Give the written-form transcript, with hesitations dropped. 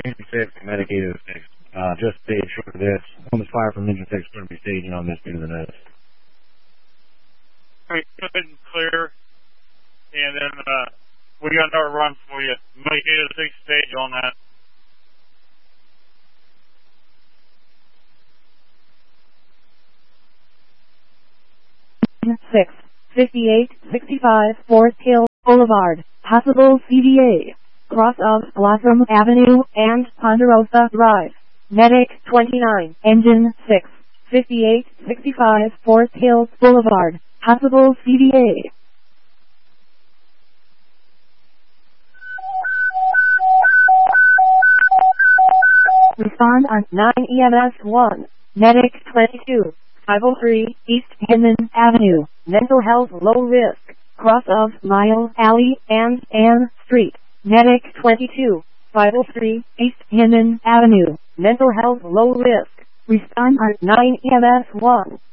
Ninja 6, medicated is fixed. Just stayed short of this. Homeless fire from Ninja 6 is going to be staging on this due to the notice. Alright, good and clear. And then, we got another run for you. Medicated 6 stage on that. Six, 5865 Forest Hill Boulevard, possible CVA, cross of Blossom Avenue and Ponderosa Drive. Medic 29, engine 6, 5865 Forest Hills Boulevard, possible CVA. Respond on 9 EMS 1, Medic 22. 503 East Hinman Avenue, mental health low risk, cross of Mile Alley and Ann Street. Medic 22, 503 East Hinman Avenue, mental health low risk. Respond on 9 EMS 1.